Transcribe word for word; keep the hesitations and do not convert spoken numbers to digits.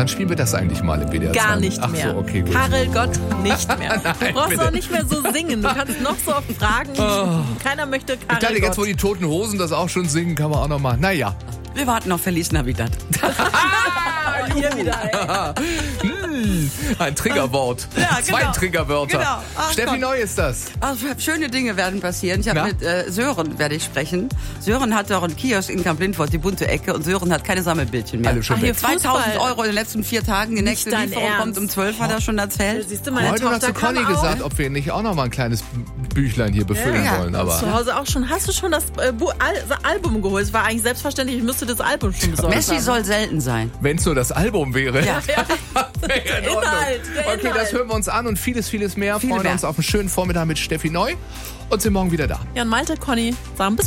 Wann spielen wir das eigentlich mal im W D R zwei? Gar nicht Ach mehr. so, okay, gut. Karel Gott nicht mehr. Nein, du brauchst bitte. auch nicht mehr so singen. Du kannst noch so oft fragen. Keiner möchte Karel Ich dachte, Gott. jetzt wo die Toten Hosen das auch schon singen, kann man auch noch mal. Naja. Wir warten auf Feliz Navidad. Hier wieder, ey. Hm, ein Triggerwort. Ja, Zwei genau. Triggerwörter. Genau. Ach Steffi Gott. Neu ist das. Also, schöne Dinge werden passieren. Ich habe Na? mit äh, Sören werde ich sprechen. Sören hat auch einen Kiosk in Kamp-Lindfort, die bunte Ecke, und Sören hat keine Sammelbildchen mehr. Alle schon Ach, hier weg. zweitausend Fußball. Euro in den letzten vier Tagen. Die nächste dein Lieferung Ernst. kommt um zwölf, hat er schon erzählt. Siehst du, meine Heute noch Tochter zu Conny kann auch. gesagt, ob wir nicht auch noch mal ein kleines Büchlein hier befüllen Ja, wollen. Zu Aber Hause auch schon. Hast du schon das, äh, Bu- Al das Album geholt? Es war eigentlich selbstverständlich, ich müsste das Album schon besorgen. Messi soll selten sein. wenn es nur das Album wäre. Ja. Wäre in Ordnung. Inhalt, der Okay, Inhalt. das hören wir uns an und vieles, vieles mehr. Viele Freuen mehr. uns auf einen schönen Vormittag mit Steffi Neu und sind morgen wieder da. Ja, und Malte, Conny, sagen bis